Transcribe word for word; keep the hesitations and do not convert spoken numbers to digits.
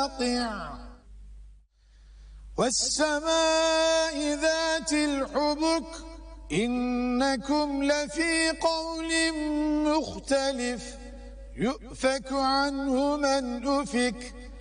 واقع والسماء ذات الحبك إنكم لفي قول مختلف يؤفك عنه من أفك